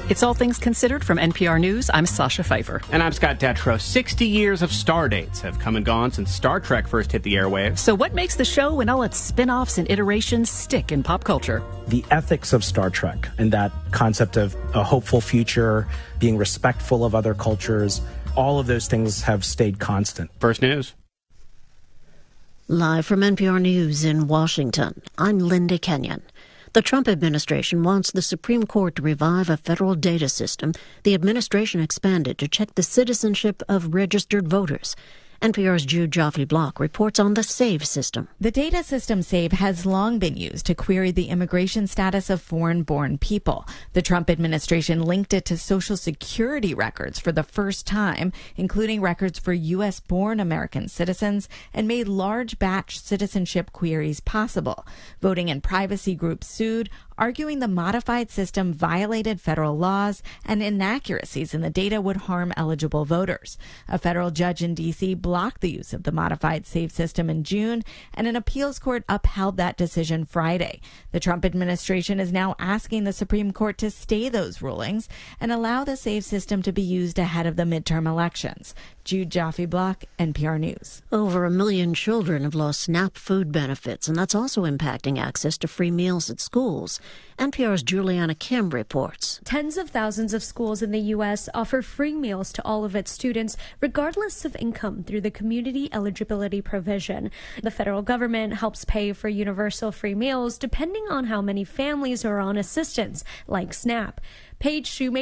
It's All Things Considered from NPR News. I'm Sasha Pfeiffer. And I'm Scott Detrow. 60 years of star dates have come and gone since Star Trek first hit the airwaves. So what makes the show and all its spin-offs and iterations stick in pop culture? The ethics of Star Trek and that concept of a hopeful future, being respectful of other cultures, all of those things have stayed constant. First News. Live from NPR News in Washington, I'm Linda Kenyon. The Trump administration wants the Supreme Court to revive a federal data system the administration expanded to check the citizenship of registered voters. NPR's Jude Joffe-Block reports on the SAVE system. The data system SAVE has long been used to query the immigration status of foreign-born people. The Trump administration linked it to Social Security records for the first time, including records for U.S.-born American citizens, and made large batch citizenship queries possible. Voting and privacy groups sued, arguing the modified system violated federal laws and inaccuracies in the data would harm eligible voters. A federal judge in D.C. blocked the use of the modified SAVE system in June, and an appeals court upheld that decision Friday. The Trump administration is now asking the Supreme Court to stay those rulings and allow the SAVE system to be used ahead of the midterm elections. Jude Joffe-Block, NPR News. Over 1 million children have lost SNAP food benefits, and that's also impacting access to free meals at schools. NPR's Juliana Kim reports. Tens of thousands of schools in the U.S. offer free meals to all of its students, regardless of income, through the Community Eligibility Provision. The federal government helps pay for universal free meals depending on how many families are on assistance, like SNAP. Paige Shoemaker